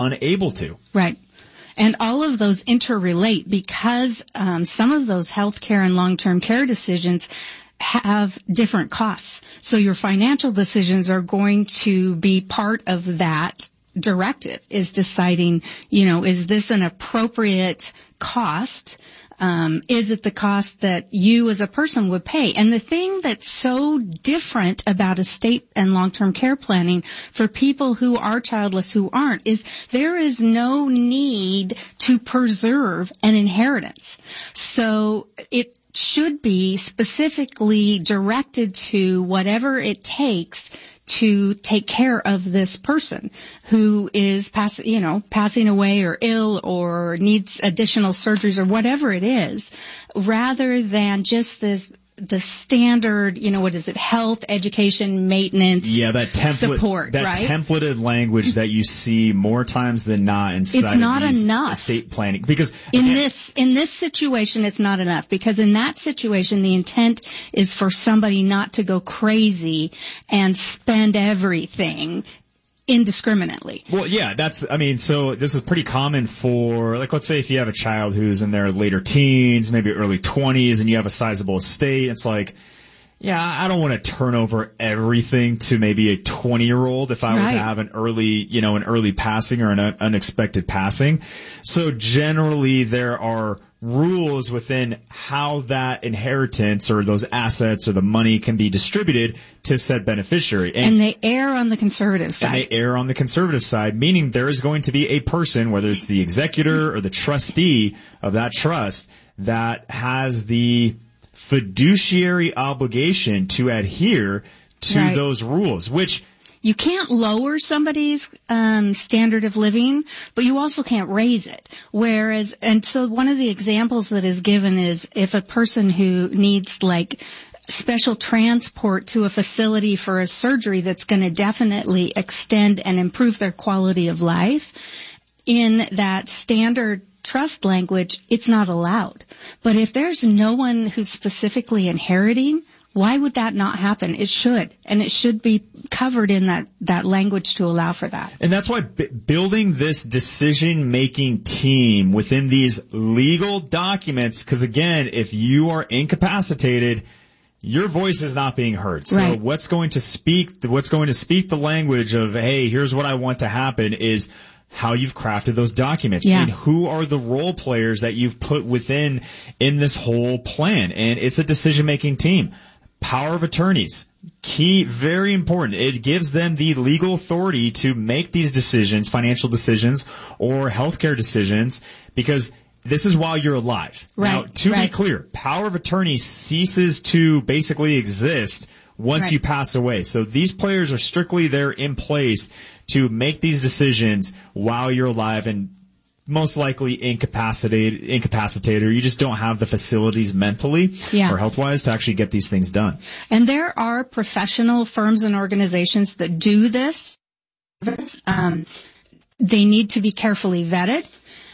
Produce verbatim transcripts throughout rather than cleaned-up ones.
unable to. Right. And all of those interrelate because um, some of those healthcare and long-term care decisions have different costs. So your financial decisions are going to be part of that directive, is deciding, you know, is this an appropriate cost? Um, is it the cost that you as a person would pay? And the thing that's so different about estate and long-term care planning for people who are childless who aren't is there is no need to preserve an inheritance. So it should be specifically directed to whatever it takes to take care of this person who is pass, you know, passing away or ill or needs additional surgeries or whatever it is, rather than just this the standard, you know, what is it, health, education, maintenance, yeah, that template, support, that right? templated language that you see more times than not inside it's not of these enough. estate planning. Because in again, this in this situation, it's not enough, because in that situation, the intent is for somebody not to go crazy and spend everything indiscriminately. Well, yeah, that's, I mean, so this is pretty common for, like, let's say if you have a child who's in their later teens, maybe early twenties, and you have a sizable estate, it's like, yeah, I don't want to turn over everything to maybe a twenty-year-old if I were Right. to have an early, you know, an early passing or an un- unexpected passing. So generally there are rules within how that inheritance or those assets or the money can be distributed to said beneficiary. And, and they err on the conservative side. And they err on the conservative side, meaning there is going to be a person, whether it's the executor or the trustee of that trust, that has the fiduciary obligation to adhere to Right. those rules, which You can't lower somebody's um, standard of living, but you also can't raise it. Whereas, and so one of the examples that is given is if a person who needs like special transport to a facility for a surgery that's going to definitely extend and improve their quality of life, in that standard trust language, it's not allowed. But if there's no one who's specifically inheriting, why would that not happen? It should, and it should be covered in that, that language to allow for that. And that's why b- building this decision-making team within these legal documents, because again, if you are incapacitated, your voice is not being heard. So Right. what's going to speak, what's going to speak the language of, hey, here's what I want to happen is how you've crafted those documents Yeah. and who are the role players that you've put within in this whole plan. And it's a decision-making team. Power of attorneys, key, very important. It gives them the legal authority to make these decisions, financial decisions or healthcare decisions, because this is while you're alive. Right, Now, to right. be clear, power of attorney ceases to basically exist once Right. you pass away. So these players are strictly there in place to make these decisions while you're alive and most likely incapacitated, incapacitated, or you just don't have the facilities mentally Yeah. or health-wise to actually get these things done. And there are professional firms and organizations that do this. Um, they need to be carefully vetted,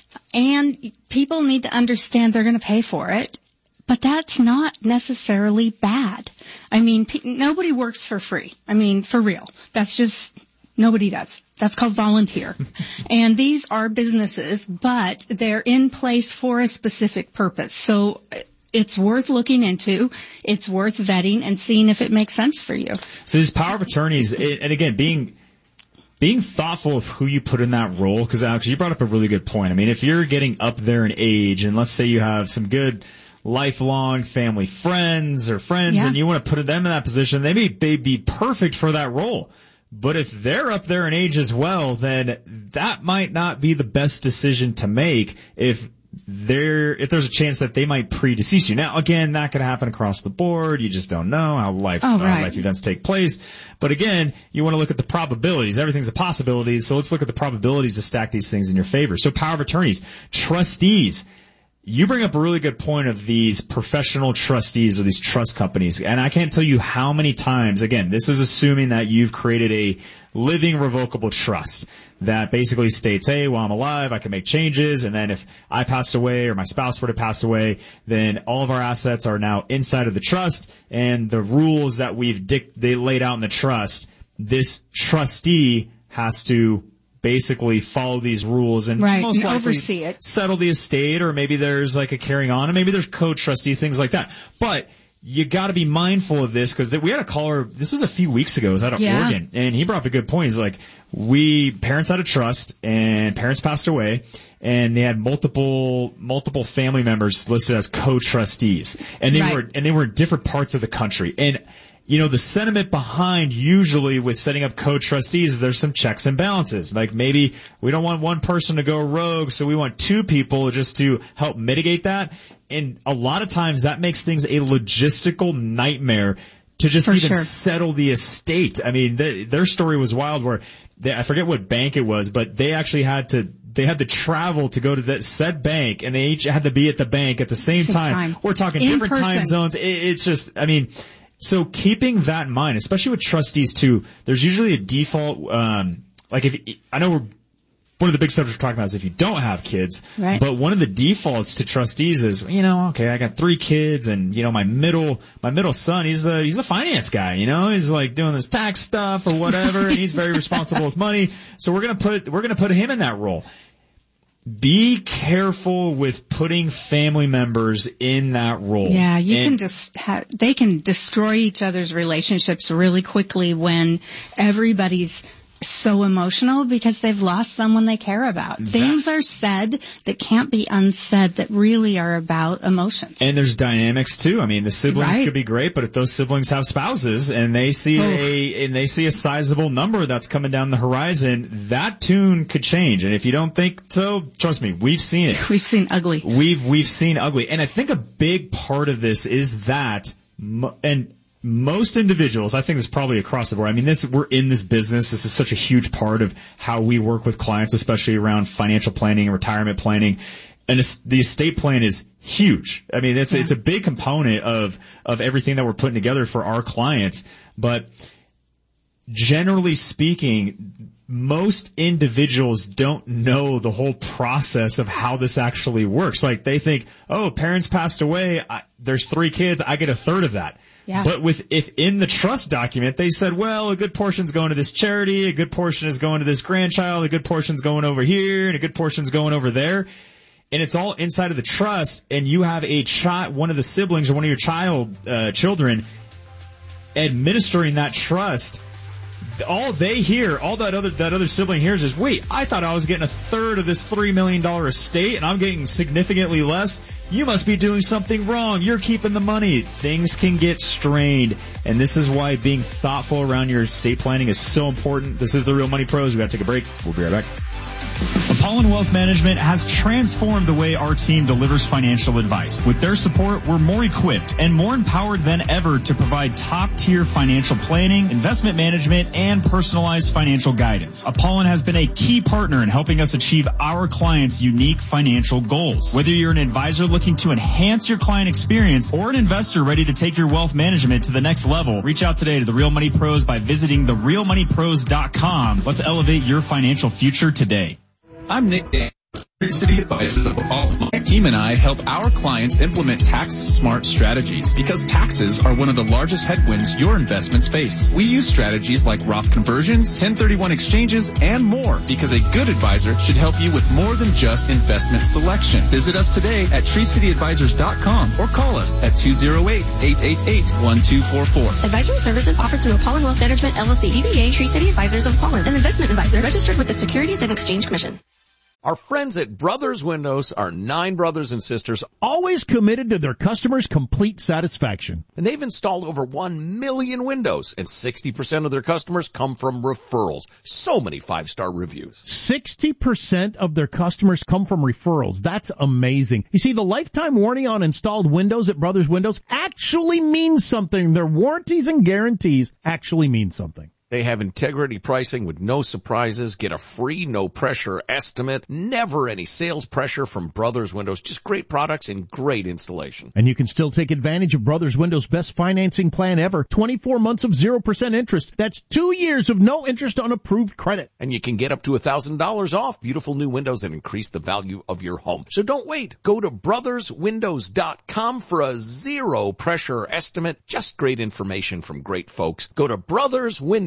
and people need to understand they're going to pay for it. But that's not necessarily bad. I mean, pe- nobody works for free. I mean, for real. That's just, nobody does. That's called volunteer. And these are businesses, but they're in place for a specific purpose. So it's worth looking into. It's worth vetting and seeing if it makes sense for you. So these power of attorneys, and again, being being thoughtful of who you put in that role, because Alex, you brought up a really good point. I mean, if you're getting up there in age, and let's say you have some good lifelong family friends or friends, Yeah. and you want to put them in that position, they may they be perfect for that role. But if they're up there in age as well, then that might not be the best decision to make if there, if there's a chance that they might predecease you. Now, again, that could happen across the board. You just don't know how life, Oh, uh, right. life events take place. But again, you want to look at the probabilities. Everything's a possibility. So let's look at the probabilities to stack these things in your favor. So power of attorneys, trustees. You bring up a really good point of these professional trustees or these trust companies. And I can't tell you how many times, again, this is assuming that you've created a living revocable trust that basically states, hey, while I'm alive, I can make changes. And then if I passed away or my spouse were to pass away, then all of our assets are now inside of the trust. And the rules that we've dic- they laid out in the trust, this trustee has to basically follow these rules and right, most and likely oversee it. settle the estate, or maybe there's like a carrying on, and maybe there's co-trustee, things like that. But you got to be mindful of this, because we had a caller, this was a few weeks ago, it was out of yeah. Oregon, and he brought up a good point. He's like, we, parents had a trust, and parents passed away, and they had multiple, multiple family members listed as co-trustees. And they right. were, and they were in different parts of the country. And, you know, the sentiment behind usually with setting up co-trustees is there's some checks and balances. Like maybe we don't want one person to go rogue, so we want two people just to help mitigate that. And a lot of times that makes things a logistical nightmare to just For even sure. settle the estate. I mean, they, their story was wild where they, I forget what bank it was, but they actually had to, they had to travel to go to that said bank, and they each had to be at the bank at the same, same time. time. We're talking In different person. time zones. It, it's just, I mean, so keeping that in mind, especially with trustees too, there's usually a default, um, like if, I know we're, one of the big subjects we're talking about is if you don't have kids, right. but one of the defaults to trustees is, you know, okay, I got three kids, and you know, my middle, my middle son, he's the, he's the finance guy, you know, he's like doing this tax stuff or whatever, and he's very responsible with money, so we're gonna put, we're gonna put him in that role. Be careful with putting family members in that role. Yeah, you and, can just ha- they can destroy each other's relationships really quickly when everybody's so emotional because they've lost someone they care about. That, Things are said that can't be unsaid that really are about emotions. And there's dynamics too. I mean, the siblings right. could be great, but if those siblings have spouses and they see Oof. a and they see a sizable number that's coming down the horizon, that tune could change. And if you don't think so, trust me, we've seen it. We've seen ugly. We've we've seen ugly. And I think a big part of this is that and most individuals, I think this is probably across the board. I mean, this, we're in this business. This is such a huge part of how we work with clients, especially around financial planning and retirement planning. And it's, the estate plan is huge. I mean, it's, yeah. it's a big component of, of everything that we're putting together for our clients. But generally speaking, most individuals don't know the whole process of how this actually works. Like they think, oh, parents passed away. I, there's three kids. I get a third of that. Yeah. But with, if in the trust document they said, well, a good portion's going to this charity, a good portion is going to this grandchild, a good portion's going over here, and a good portion's going over there, and it's all inside of the trust, and you have a child, one of the siblings or one of your child, uh, children administering that trust, all they hear, all that other, that other sibling hears is, wait, I thought I was getting a third of this three million dollars estate and I'm getting significantly less. You must be doing something wrong. You're keeping the money. Things can get strained. And this is why being thoughtful around your estate planning is so important. This is the Real Money Pros. We gotta take a break. We'll be right back. Apollon Wealth Management has transformed the way our team delivers financial advice. With their support, we're more equipped and more empowered than ever to provide top-tier financial planning, investment management, and personalized financial guidance. Apollon has been a key partner in helping us achieve our clients' unique financial goals. Whether you're an advisor looking to enhance your client experience or an investor ready to take your wealth management to the next level, reach out today to the Real Money Pros by visiting the real money pros dot com. Let's elevate your financial future today. I'm Nick Dan, City Advisors of Apollon. My team and I help our clients implement tax-smart strategies because taxes are one of the largest headwinds your investments face. We use strategies like Roth conversions, ten thirty-one exchanges, and more because a good advisor should help you with more than just investment selection. Visit us today at tree city advisors dot com or call us at two oh eight, eight eight eight, one two four four. Advisory services offered through Apollon Wealth Management, L L C, D B A, Tree City Advisors of Apollon, an investment advisor registered with the Securities and Exchange Commission. Our friends at Brothers Windows are nine brothers and sisters, always committed to their customers' complete satisfaction. And they've installed over one million windows, and sixty percent of their customers come from referrals. So many five-star reviews. sixty percent of their customers come from referrals. That's amazing. You see, the lifetime warranty on installed windows at Brothers Windows actually means something. Their warranties and guarantees actually mean something. They have integrity pricing with no surprises. Get a free, no-pressure estimate. Never any sales pressure from Brothers Windows. Just great products and great installation. And you can still take advantage of Brothers Windows' best financing plan ever. twenty-four months of zero percent interest. That's two years of no interest on approved credit. And you can get up to one thousand dollars off beautiful new windows and increase the value of your home. So don't wait. Go to brothers windows dot com for a zero-pressure estimate. Just great information from great folks. Go to brothers windows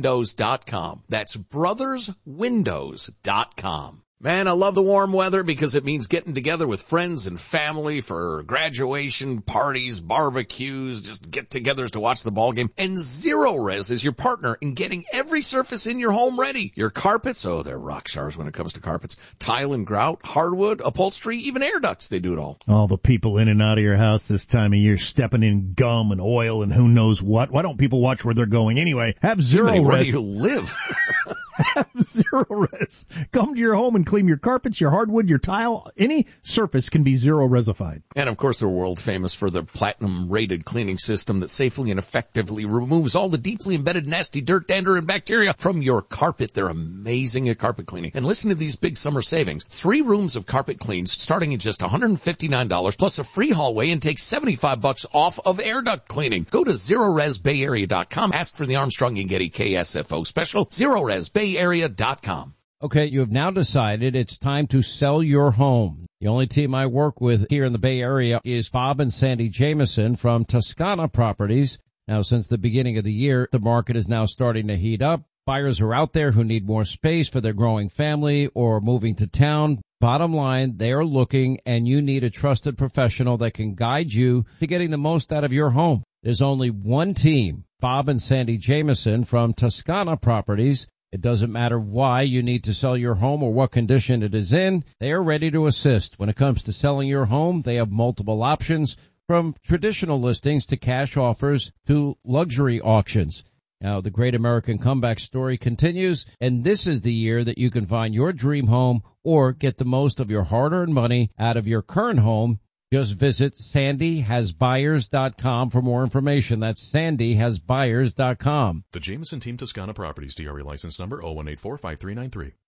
windows dot com. That's brothers windows dot com. Man, I love the warm weather because it means getting together with friends and family for graduation parties, barbecues, just get-togethers to watch the ball game. And Zero Res is your partner in getting every surface in your home ready. Your carpets, oh, they're rock stars when it comes to carpets. Tile and grout, hardwood, upholstery, even air ducts, they do it all. All the people in and out of your house this time of year stepping in gum and oil and who knows what. Why don't people watch where they're going anyway? Have Zero Hey, Res. where do you live? Have Zero Res. Come to your home and clean your carpets, your hardwood, your tile. Any surface can be Zero Resified. And of course, they're world famous for the platinum rated cleaning system that safely and effectively removes all the deeply embedded nasty dirt, dander, and bacteria from your carpet. They're amazing at carpet cleaning. And listen to these big summer savings. Three rooms of carpet cleans starting at just one hundred fifty-nine dollars plus a free hallway and take seventy-five bucks off of air duct cleaning. Go to Zero Res Bay Area dot com. Ask for the Armstrong and Getty K S F O special. Zero Res Bay Area dot com. Okay, you have now decided it's time to sell your home. The only team I work with here in the Bay Area is Bob and Sandy Jameson from Toscana Properties. Now, since the beginning of the year, the market is now starting to heat up. Buyers are out there who need more space for their growing family or moving to town. Bottom line, they are looking, and you need a trusted professional that can guide you to getting the most out of your home. There's only one team, Bob and Sandy Jameson from Toscana Properties. It doesn't matter why you need to sell your home or what condition it is in. They are ready to assist. When it comes to selling your home, they have multiple options, from traditional listings to cash offers to luxury auctions. Now, the Great American Comeback story continues, and this is the year that you can find your dream home or get the most of your hard-earned money out of your current home. Just visit sandy has buyers dot com for more information. That's sandy has buyers dot com. The Jameson Team Toscana Properties, D R E license number oh one eight four five three nine three.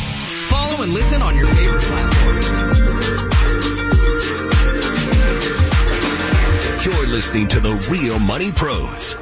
Follow and listen on your favorite platforms. You're listening to the Real Money Pros.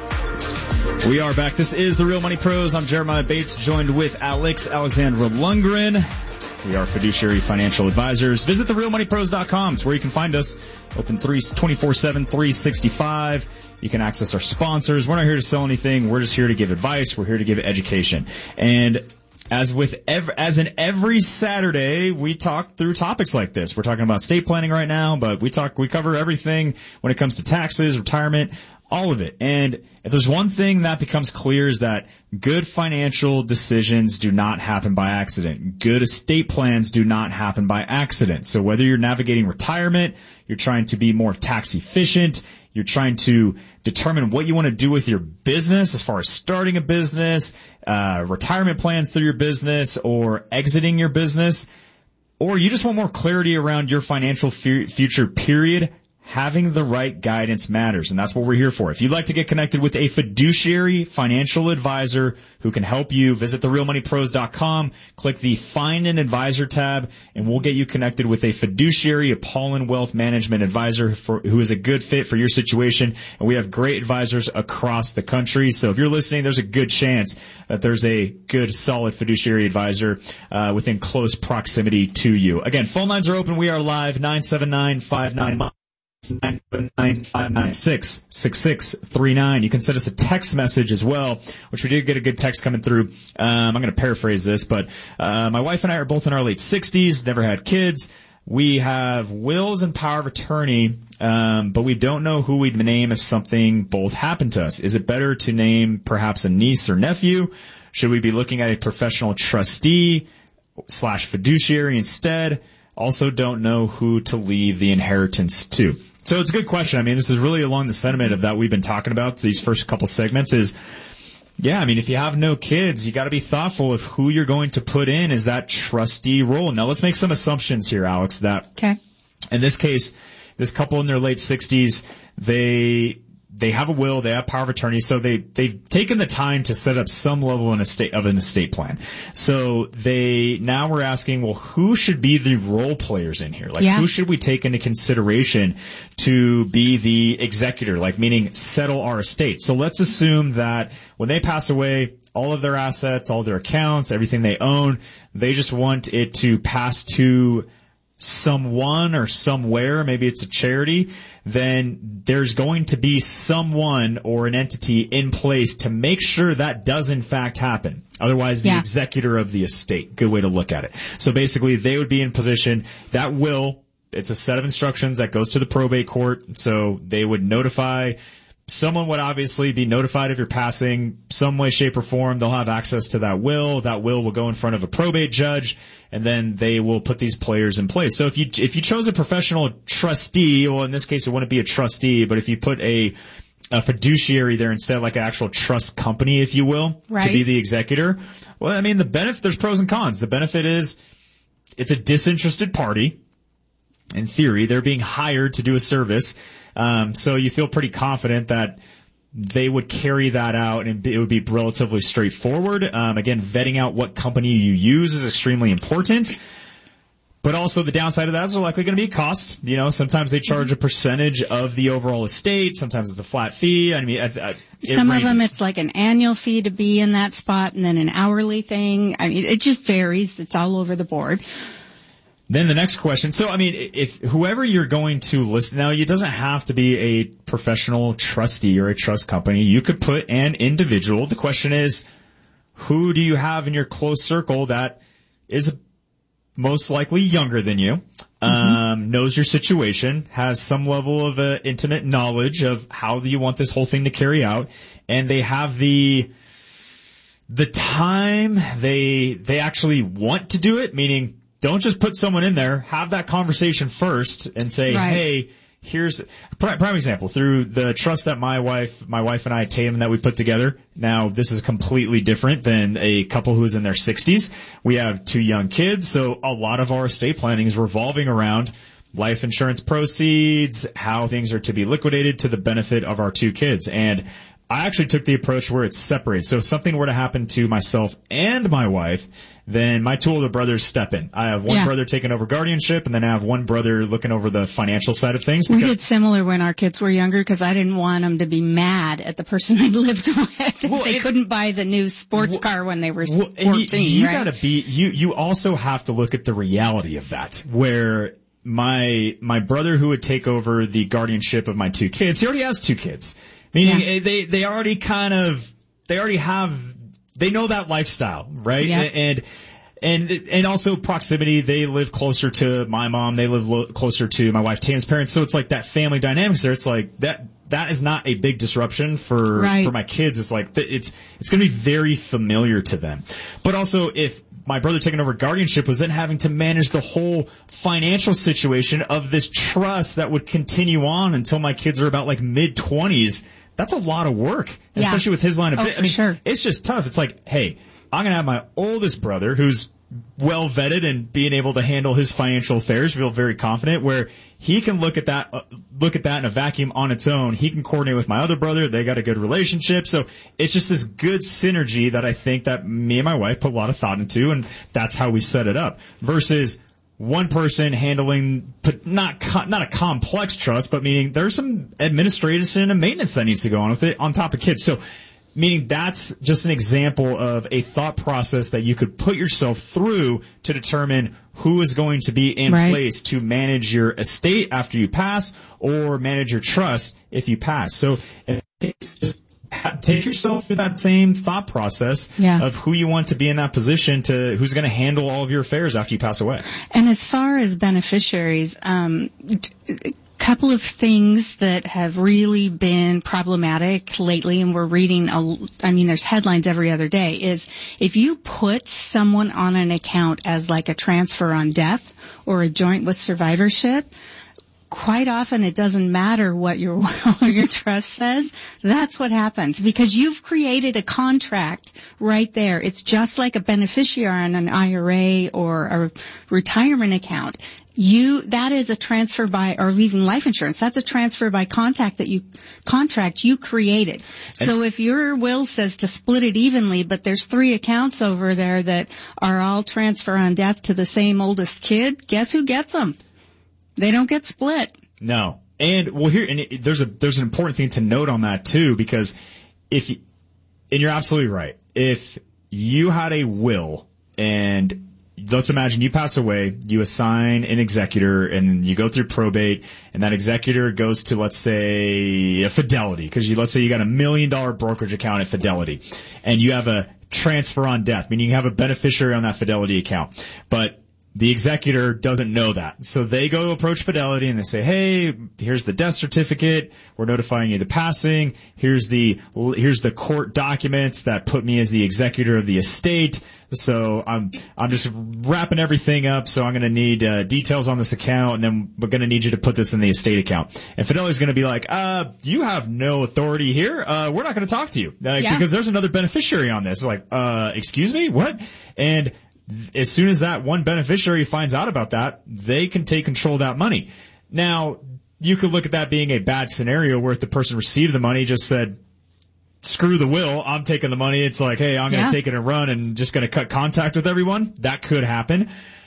We are back. This is the Real Money Pros. I'm Jeremiah Bates, joined with Alex Alexandra Lundgren. We are fiduciary financial advisors. Visit the real money pros dot com. It's where you can find us. Open twenty-four seven, three sixty-five. You can access our sponsors. We're not here to sell anything. We're just here to give advice. We're here to give education. And as with ev- as in every Saturday, we talk through topics like this. We're talking about estate planning right now, but we talk, we cover everything when it comes to taxes, retirement, all of it. And if there's one thing that becomes clear is that good financial decisions do not happen by accident. Good estate plans do not happen by accident. So whether you're navigating retirement, you're trying to be more tax efficient, you're trying to determine what you want to do with your business as far as starting a business, uh, retirement plans through your business, or exiting your business, or you just want more clarity around your financial f- future period, having the right guidance matters, and that's what we're here for. If you'd like to get connected with a fiduciary financial advisor who can help you, visit the real money pros dot com, click the Find an Advisor tab, and we'll get you connected with a fiduciary, a Paulin Wealth Management advisor for, who is a good fit for your situation. And we have great advisors across the country. So if you're listening, there's a good chance that there's a good, solid fiduciary advisor uh, within close proximity to you. Again, phone lines are open. We are live, nine seven nine, five nine nine. nine seven nine, five nine six, six six three nine. You can send us a text message as well, which we did get a good text coming through. Um, I'm going to paraphrase this, but uh, my wife and I are both in our late sixties, never had kids. We have wills and power of attorney, um, but we don't know who we'd name if something both happened to us. Is it better to name perhaps a niece or nephew? Should we be looking at a professional trustee slash fiduciary instead? Also don't know who to leave the inheritance to. So it's a good question. I mean, this is really along the sentiment of that we've been talking about these first couple segments is, yeah, I mean, if you have no kids, you got to be thoughtful of who you're going to put in as that trustee role. Now, let's make some assumptions here, Alex, that okay. In this case, this couple in their late sixties, they they have a will, they have power of attorney, so they they've taken the time to set up some level of an estate of an estate plan. So they now we're asking, well, who should be the role players in here? Like, yeah. who should we take into consideration to be the executor? Like, meaning settle our estate. So let's assume that when they pass away, all of their assets, all their accounts, everything they own, they just want it to pass to someone or somewhere, maybe it's a charity, then there's going to be someone or an entity in place to make sure that does in fact happen. Otherwise, the Yeah. executor of the estate. Good way to look at it. So basically, they would be in position. That will, it's a set of instructions that goes to the probate court. So they would notify, someone would obviously be notified if you're passing, some way, shape, or form. They'll have access to that will. That will will go in front of a probate judge, and then they will put these players in place. So if you if you chose a professional trustee, well, in this case, it wouldn't be a trustee, but if you put a a fiduciary there instead, like an actual trust company, if you will, right. to be the executor, well, I mean, the benefit, there's pros and cons. The benefit is it's a disinterested party. In theory, they're being hired to do a service. Um, so you feel pretty confident that they would carry that out and it would be relatively straightforward. Um, again, vetting out what company you use is extremely important. But also the downside of that is they're likely going to be a cost. You know, sometimes they charge a percentage of the overall estate. Sometimes it's a flat fee. I mean, I, I, some ranges. of them it's like an annual fee to be in that spot and then an hourly thing. I mean, it just varies. It's all over the board. Then the next question. So, I mean, if whoever you're going to list now, it doesn't have to be a professional trustee or a trust company. You could put an individual. The question is, who do you have in your close circle that is most likely younger than you, mm-hmm. um, knows your situation, has some level of uh, intimate knowledge of how you want this whole thing to carry out, and they have the the time. They they actually want to do it, meaning. Don't just put someone in there. Have that conversation first and say, right. hey, here's prime, prime example through the trust that my wife, my wife and I, Tatum, that we put together. Now, this is completely different than a couple who's in their sixties. We have two young kids, so a lot of our estate planning is revolving around life insurance proceeds, how things are to be liquidated to the benefit of our two kids. And I actually took the approach where it's separated. So if something were to happen to myself and my wife, then my two older brothers step in. I have one yeah. brother taking over guardianship, and then I have one brother looking over the financial side of things. We did similar when our kids were younger because I didn't want them to be mad at the person they lived with. Well, they it, couldn't buy the new sports well, car when they were well, fourteen. You, you right? gotta be. You you also have to look at the reality of that, where my my brother who would take over the guardianship of my two kids, he already has two kids. Meaning yeah. they, they already kind of, they already have, they know that lifestyle, right? Yeah. And, and, and also proximity, they live closer to my mom, they live lo- closer to my wife Tam's parents, so it's like that family dynamics there. It's like that, that is not a big disruption for, right. for my kids. It's like, it's, it's gonna be very familiar to them. But also if, my brother taking over guardianship was then having to manage the whole financial situation of this trust that would continue on until my kids are about like mid twenties. That's a lot of work, yeah. especially with his line of oh, business. I mean, sure. it's just tough. It's like, hey, I'm going to have my oldest brother who's well vetted and being able to handle his financial affairs, feel very confident, where he can look at that, uh, look at that in a vacuum on its own. He can coordinate with my other brother. They got a good relationship. So it's just this good synergy that I think that me and my wife put a lot of thought into, and that's how we set it up. Versus one person handling, not not a complex trust, but meaning there's some administration and maintenance that needs to go on with it on top of kids. So meaning that's just an example of a thought process that you could put yourself through to determine who is going to be in right. place to manage your estate after you pass or manage your trust if you pass. So it's just take yourself through that same thought process yeah. of who you want to be in that position to who's going to handle all of your affairs after you pass away. And as far as beneficiaries, um, a couple of things that have really been problematic lately, and we're reading, a, I mean, there's headlines every other day, is if you put someone on an account as like a transfer on death or a joint with survivorship, quite often it doesn't matter what your will or your trust says. That's what happens because you've created a contract right there. It's just like a beneficiary on an I R A or a retirement account. You, that is a transfer by, or even life insurance, that's a transfer by contact that you, contract you created. So if your will says to split it evenly, but there's three accounts over there that are all transfer on death to the same oldest kid, guess who gets them? They don't get split. No. And well here, and it, there's a, there's an important thing to note on that too, because if you, and you're absolutely right. If you had a will and let's imagine you pass away, you assign an executor, and you go through probate, and that executor goes to, let's say, a Fidelity, because you, let's say you got a million dollar brokerage account at Fidelity, and you have a transfer on death, meaning you have a beneficiary on that Fidelity account. But the executor doesn't know that. So they go to approach Fidelity and they say, hey, here's the death certificate. We're notifying you the passing. Here's the, here's the court documents that put me as the executor of the estate. So I'm, I'm just wrapping everything up. So I'm going to need, uh, details on this account, and then we're going to need you to put this in the estate account. And Fidelity's going to be like, uh, you have no authority here. Uh, we're not going to talk to you. Uh, yeah. Because there's another beneficiary on this. It's like, uh, excuse me? What? And as soon as that one beneficiary finds out about that, they can take control of that money. Now, you could look at that being a bad scenario where if the person received the money just said, screw the will, I'm taking the money. It's like, hey, I'm going to yeah. take it and run and just going to cut contact with everyone. That could happen.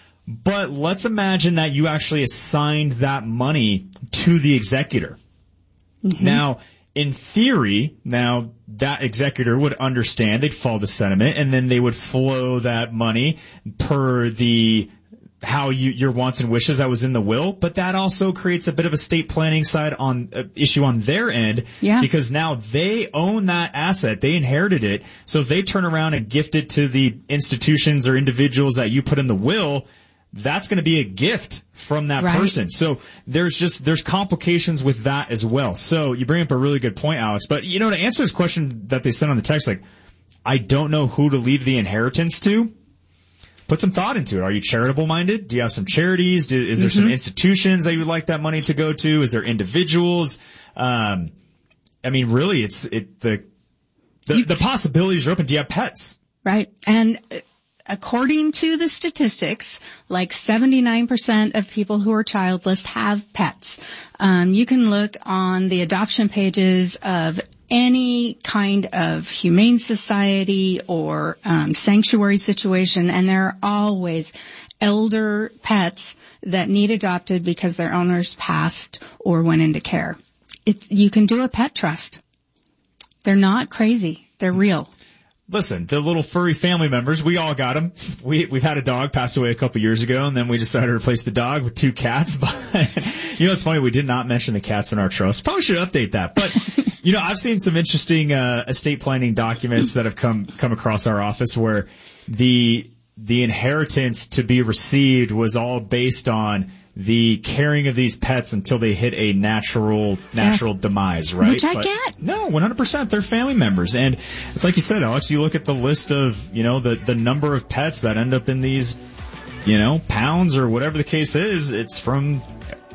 But let's imagine that you actually assigned that money to the executor. Mm-hmm. Now, in theory, now that executor would understand, they'd follow the sentiment, and then they would flow that money per the how you, your wants and wishes that was in the will. But that also creates a bit of a estate planning side on uh, issue on their end, yeah. because now they own that asset, they inherited it. So if they turn around and gift it to the institutions or individuals that you put in the will, that's going to be a gift from that right. person. So there's just, there's complications with that as well. So you bring up a really good point, Alex. But, you know, to answer this question that they sent on the text, like, I don't know who to leave the inheritance to. Put some thought into it. Are you charitable minded? Do you have some charities? Do, is there mm-hmm. some institutions that you would like that money to go to? Is there individuals? Um, I mean, really, it's, it, the, the, you, the possibilities are open. Do you have pets? Right. And, according to the statistics, like seventy-nine percent of people who are childless have pets. Um, you can look on the adoption pages of any kind of humane society or um, sanctuary situation, and there are always elder pets that need adopted because their owners passed or went into care. It, you can do a pet trust. They're not crazy. They're real. Listen, the little furry family members, we all got them. We, we've had a dog pass away a couple years ago, and then we decided to replace the dog with two cats. But, you know, it's funny, we did not mention the cats in our trust. Probably should update that. But, you know, I've seen some interesting, uh, estate planning documents that have come, come across our office where the, the inheritance to be received was all based on the caring of these pets until they hit a natural, natural yeah. demise, right? Which I but get. No, one hundred percent. They're family members. And it's like you said, Alex, you look at the list of, you know, the, the number of pets that end up in these, you know, pounds or whatever the case is, it's from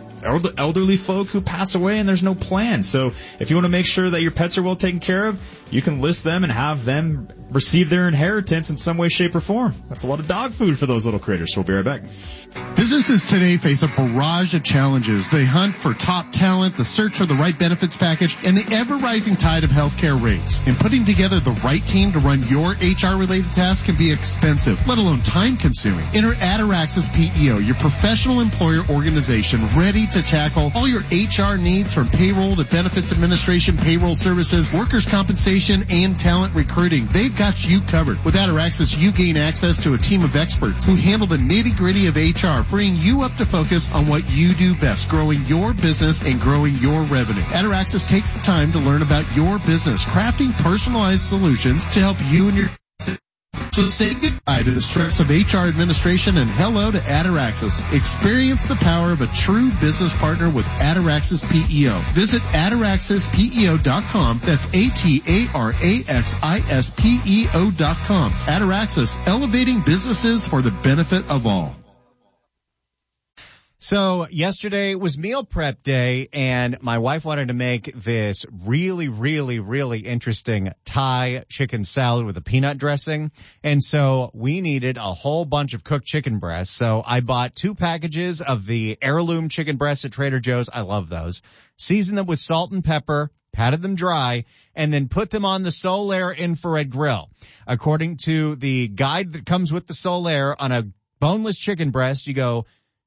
elderly folk who pass away and there's no plan. So if you want to make sure that your pets are well taken care of, you can list them and have them receive their inheritance in some way, shape, or form. That's a lot of dog food for those little critters. So we'll be right back. Businesses today face a barrage of challenges. They hunt for top talent, the search for the right benefits package, and the ever-rising tide of healthcare rates. And putting together the right team to run your H R-related tasks can be expensive, let alone time-consuming. Enter Ataraxis P E O, your professional employer organization, ready to tackle all your H R needs from payroll to benefits administration, payroll services, workers' compensation, and talent recruiting. They've got you covered. With Ataraxis, you gain access to a team of experts who handle the nitty-gritty of H R, freeing you up to focus on what you do best, growing your business and growing your revenue. Ataraxis takes the time to learn about your business, crafting personalized solutions to help you and your So say goodbye to the stress of H R administration and hello to Ataraxis. Experience the power of a true business partner with Ataraxis P E O. Visit Ataraxis P E O dot com. That's A T A R A X I S P E O dot com. Ataraxis, elevating businesses for the benefit of all. So yesterday was meal prep day, and my wife wanted to make this really, really, really interesting Thai chicken salad with a peanut dressing. And so we needed a whole bunch of cooked chicken breasts. So I bought two packages of the heirloom chicken breasts at Trader Joe's. I love those. Seasoned them with salt and pepper, patted them dry, and then put them on the Solaire infrared grill. According to the guide that comes with the Solaire, on a boneless chicken breast, you go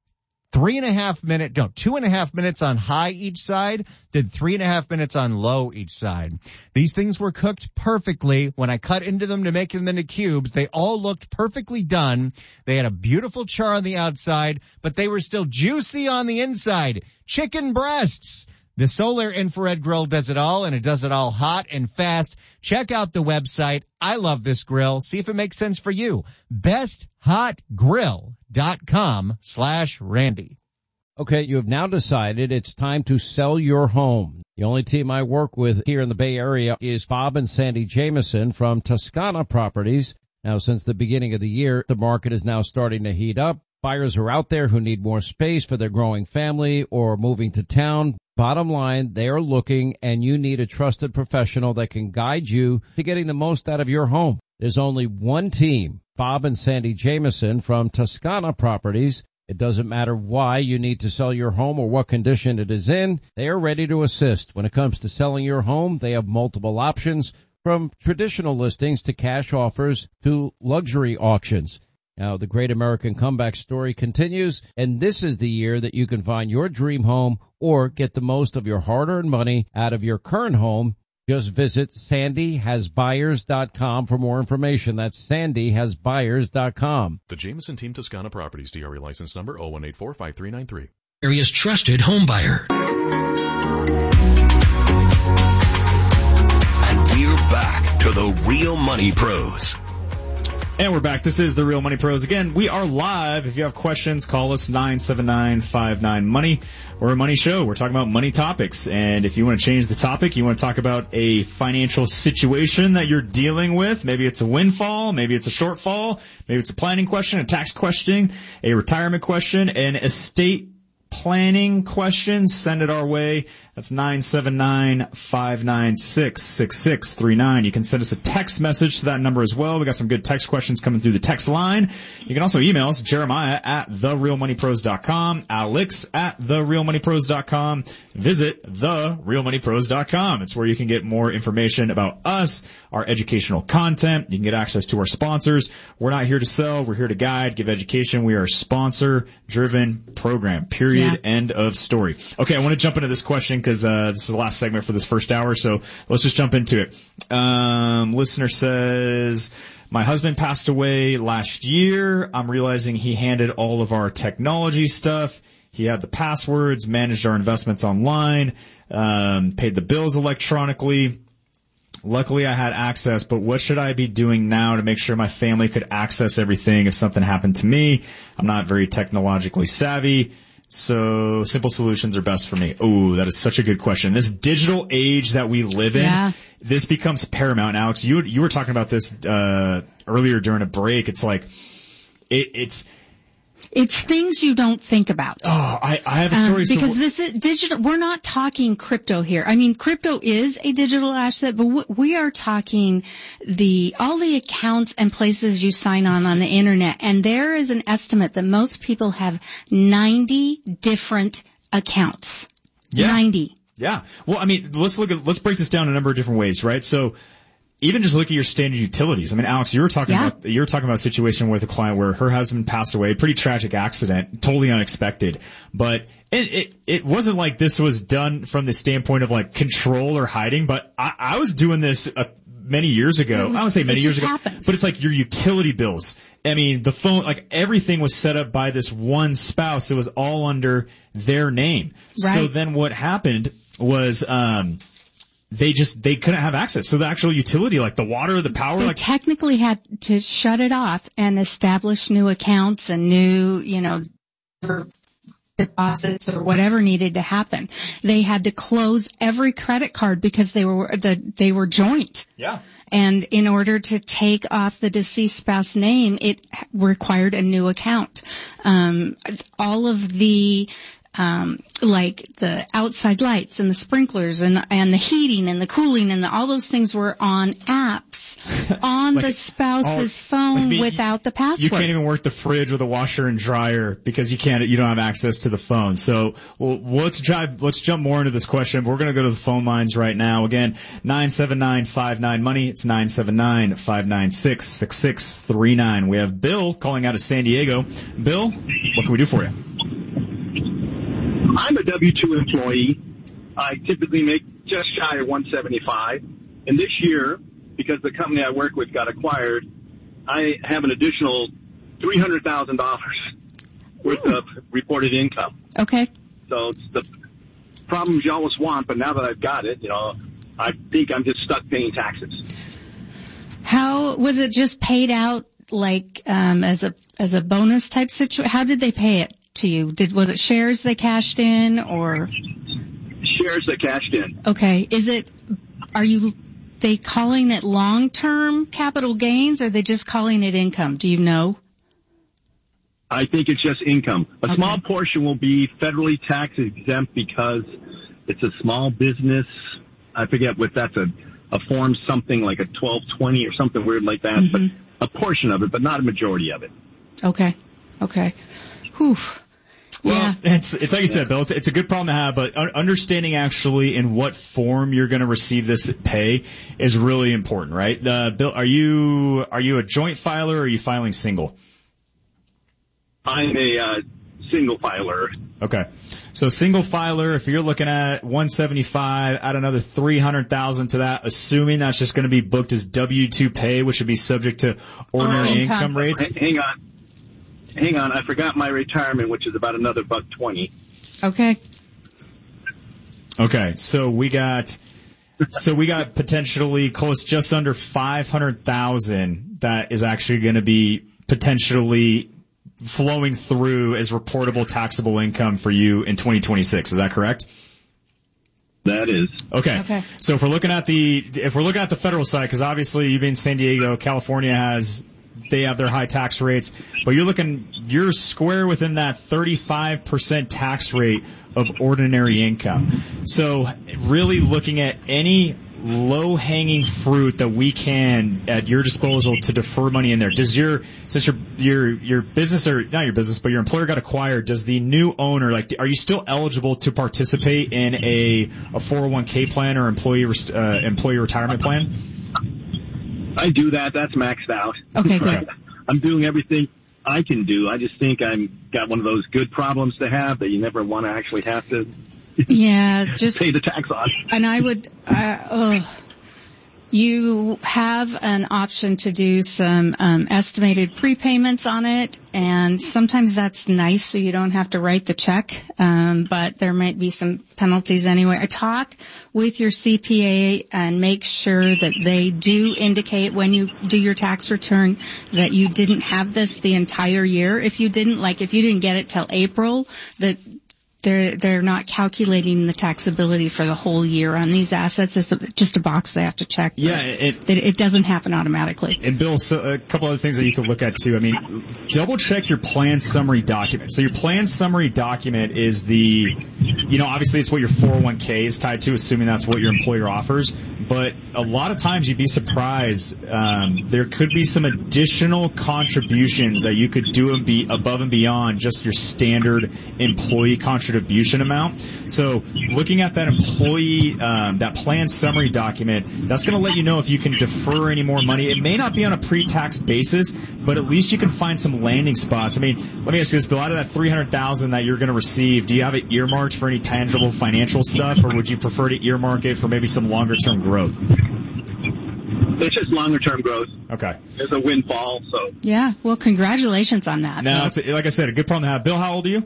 three and a half minute, no, two and a half minutes on high each side, did three and a half minutes on low each side. These things were cooked perfectly. When I cut into them to make them into cubes, they all looked perfectly done. They had a beautiful char on the outside, but they were still juicy on the inside. Chicken breasts. The Solar Infrared Grill does it all, and it does it all hot and fast. Check out the website. I love this grill. See if it makes sense for you. best hot grill dot com slash Randy. Okay, you have now decided it's time to sell your home. The only team I work with here in the Bay Area is Bob and Sandy Jameson from Toscana Properties. Now, since the beginning of the year, the market is now starting to heat up. Buyers are out there who need more space for their growing family or moving to town. Bottom line, they are looking, and you need a trusted professional that can guide you to getting the most out of your home. There's only one team, Bob and Sandy Jameson from Toscana Properties. It doesn't matter why you need to sell your home or what condition it is in. They are ready to assist. When it comes to selling your home, they have multiple options, from traditional listings to cash offers to luxury auctions. Now, the Great American Comeback story continues, and this is the year that you can find your dream home or get the most of your hard-earned money out of your current home. Just visit sandy has buyers dot com for more information. That's sandy has buyers dot com. The Jameson Team Toscana Properties, D R E license number oh one eight four five three nine three. Area's trusted home buyer. And we're back to the Real Money Pros. And we're back. This is the Real Money Pros. Again, we are live. If you have questions, call us nine seven nine five nine money. We're a money show. We're talking about money topics. And if you want to change the topic, you want to talk about a financial situation that you're dealing with. Maybe it's a windfall. Maybe it's a shortfall. Maybe it's a planning question, a tax question, a retirement question, an estate planning question. Send it our way. That's nine seven nine five nine six six six three nine. You can send us a text message to that number as well. We got some good text questions coming through the text line. You can also email us, Jeremiah at the real money pros dot com, Alex at the real money pros dot com. Visit the real money pros dot com. It's where you can get more information about us, our educational content. You can get access to our sponsors. We're not here to sell. We're here to guide, give education. We are a sponsor-driven program, period, yeah. End of story. Okay, I want to jump into this question because uh, this is the last segment for this first hour, so let's just jump into it. Um, listener says, my husband passed away last year. I'm realizing he handled all of our technology stuff. He had the passwords, managed our investments online, um, paid the bills electronically. Luckily, I had access, but what should I be doing now to make sure my family could access everything if something happened to me? I'm not very technologically savvy. So simple solutions are best for me. Oh, that is such a good question. This digital age that we live in, yeah. This becomes paramount. Alex, you you were talking about this uh earlier during a break. It's like it, it's It's things you don't think about. Oh, I, I have a story. Um, because this is digital. We're not talking crypto here. I mean, crypto is a digital asset, but w- we are talking the all the accounts and places you sign on on the internet. And there is an estimate that most people have ninety different accounts. Yeah. ninety. Yeah. Well, I mean, let's look at let's break this down a number of different ways, right? So. Even just look at your standard utilities. I mean, Alex, you were talking yeah. about you were talking about a situation with a client where her husband passed away, pretty tragic accident, totally unexpected. But it it, it wasn't like this was done from the standpoint of like control or hiding. But I, I was doing this uh, many years ago. Was, I would say many years ago, happens. But it's like your utility bills. I mean, the phone, like everything was set up by this one spouse. It was all under their name. Right. So then what happened was. um They just, they couldn't have access. So the actual utility, like the water, the power, they like. technically had to shut it off and establish new accounts and new, you know, deposits or whatever needed to happen. They had to close every credit card because they were, the, they were joint. Yeah. And in order to take off the deceased spouse name, it required a new account. Um, all of the, Um, like the outside lights and the sprinklers and and the heating and the cooling and the, all those things were on apps on like, the spouse's oh, phone like without the password. You can't even work the fridge with a washer and dryer because you can't. You don't have access to the phone. So well, let's drive. Let's jump more into this question. We're going to go to the phone lines right now. Again, nine seven nine five nine money. It's nine seven nine five nine six six six three nine. We have Bill calling out of San Diego. Bill, what can we do for you? I'm a W two employee. I typically make just shy of one seventy-five. And this year, because the company I work with got acquired, I have an additional three hundred thousand dollars worth of reported income. Okay. So it's the problems you always want, but now that I've got it, you know, I think I'm just stuck paying taxes. How was it just paid out like um as a as a bonus type situation? How did they pay it to you? Did was it shares they cashed in or shares they cashed in? Okay. Is it are you they calling it long-term capital gains or are they just calling it income? Do you know? I think it's just income. A okay. small portion will be federally tax exempt because it's a small business. I forget what that's a, a form something like a twelve twenty or something weird like that, mm-hmm. but a portion of it, but not a majority of it. Okay. Okay. Whew. Well, yeah. it's, it's like you said, Bill, it's, it's a good problem to have, but understanding actually in what form you're going to receive this pay is really important, right? Uh, Bill, are you, are you a joint filer or are you filing single? I'm a uh, single filer. Okay. So single filer, if you're looking at one seventy-five, add another three hundred thousand to that, assuming that's just going to be booked as W two pay, which would be subject to ordinary oh, income. income rates. H- hang on. Hang on. I forgot my retirement, which is about another buck twenty. Okay. Okay. So we got, so we got potentially close, just under five hundred thousand that is actually going to be potentially flowing through as reportable taxable income for you in twenty twenty-six. Is that correct? That is. Okay. Okay. So if we're looking at the, if we're looking at the federal side, because obviously you being San Diego, California has, they have their high tax rates, but you're looking, you're square within that thirty-five percent tax rate of ordinary income. So really looking at any low-hanging fruit that we can at your disposal to defer money in there. Does your, since your, your, your business, or not your business, but your employer got acquired, does the new owner, like, are you still eligible to participate in a, a four oh one k plan or employee, uh, employee retirement plan? I do that. That's maxed out. Okay, good. I'm doing everything I can do. I just think I'm got one of those good problems to have that you never want to actually have to yeah, just pay the tax on. And I would, uh, oh, you have an option to do some um, estimated prepayments on it, and sometimes that's nice so you don't have to write the check, um, but there might be some penalties anyway. I talk with your C P A and make sure that they do indicate when you do your tax return that you didn't have this the entire year. If you didn't, like if you didn't get it till April, that They're, they're not calculating the taxability for the whole year on these assets. It's just a box they have to check. Yeah, it, it, it doesn't happen automatically. And Bill, so a couple other things that you could look at too. I mean, double check your plan summary document. So your plan summary document is the, you know, obviously it's what your four oh one k is tied to, assuming that's what your employer offers. But a lot of times you'd be surprised, um, there could be some additional contributions that you could do and be above and beyond just your standard employee contribution amount. So looking at that employee, um, that plan summary document, that's going to let you know if you can defer any more money. It may not be on a pre-tax basis, but at least you can find some landing spots. I mean, let me ask you this, Bill, out of that three hundred thousand that you're going to receive, do you have it earmarked for any tangible financial stuff, or would you prefer to earmark it for maybe some longer term growth? It's just longer term growth. Okay. It's a windfall, so. Yeah, well, congratulations on that. No, it's a, like I said, a good problem to have. Bill, how old are you?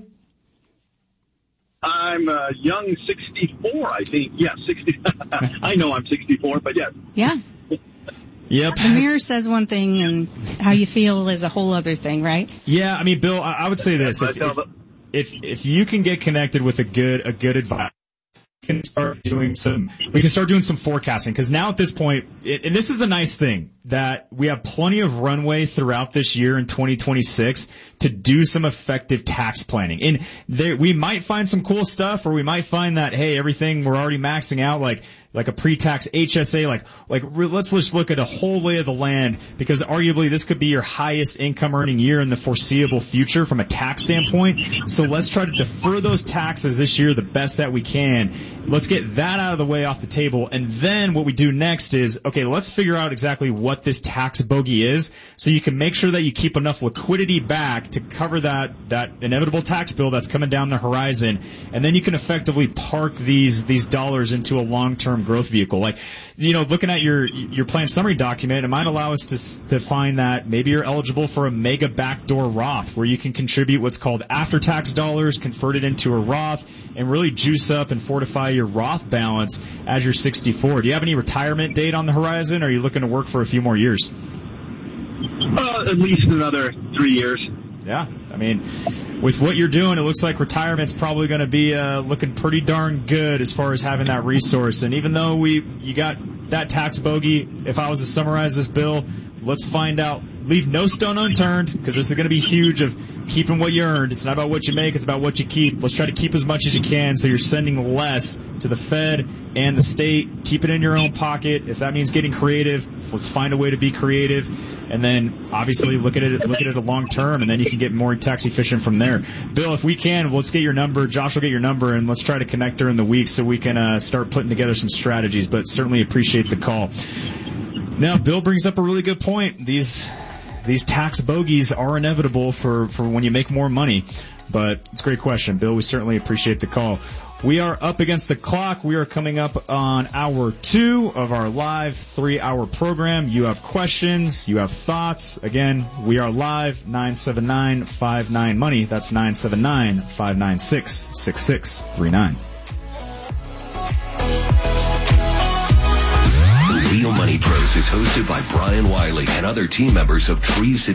I'm a young sixty-four, I think. Yeah, sixty. I know I'm sixty-four, but yes. Yeah. Yep. The mirror says one thing and how you feel is a whole other thing, right? Yeah, I mean, Bill, I, I would say this. If, if, if, if you can get connected with a good, a good advisor, we can start doing some, we can start doing some forecasting, because now at this point, it, and this is the nice thing, that we have plenty of runway throughout this year in twenty twenty-six to do some effective tax planning. And there, we might find some cool stuff, or we might find that, hey, everything we're already maxing out, like, like a pre-tax H S A, like, like let's just look at a whole lay of the land, because arguably this could be your highest income earning year in the foreseeable future from a tax standpoint. So let's try to defer those taxes this year the best that we can. Let's get that out of the way off the table. And then what we do next is, okay, let's figure out exactly what this tax bogey is, so you can make sure that you keep enough liquidity back to cover that, that inevitable tax bill that's coming down the horizon. And then you can effectively park these, these dollars into a long-term growth vehicle. Like, you know, looking at your, your plan summary document, it might allow us to, to find that maybe you're eligible for a mega backdoor Roth, where you can contribute what's called after-tax dollars, convert it into a Roth, and really juice up and fortify your Roth balance as you're sixty-four. Do you have any retirement date on the horizon, or are you looking to work for a few more years? Uh, at least another three years. Yeah, I mean, with what you're doing, it looks like retirement's probably going to be uh, looking pretty darn good as far as having that resource. And even though we you got that tax bogey, if I was to summarize this bill, let's find out. Leave no stone unturned, because this is going to be huge of keeping what you earned. It's not about what you make, it's about what you keep. Let's try to keep as much as you can, so you're sending less to the Fed and the state. Keep it in your own pocket. If that means getting creative, let's find a way to be creative. And then obviously look at it, look at it a long term, and then you can get more tax efficient from there. Bill, if we can, let's get your number. Josh will get your number, and let's try to connect during the week so we can uh, start putting together some strategies. But certainly appreciate the call. Now, Bill brings up a really good point. These these tax bogeys are inevitable for, for when you make more money. But it's a great question, Bill. We certainly appreciate the call. We are up against the clock. We are coming up on hour two of our live three-hour program. You have questions. You have thoughts. Again, we are live, nine seven nine five nine money. That's nine seven nine five nine six six six three nine. Real Money Pros is hosted by Brian Wiley and other team members of Tree City